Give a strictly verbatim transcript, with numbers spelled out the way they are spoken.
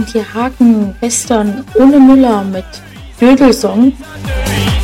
sind hier Haken Western ohne Müller mit Dödelsong.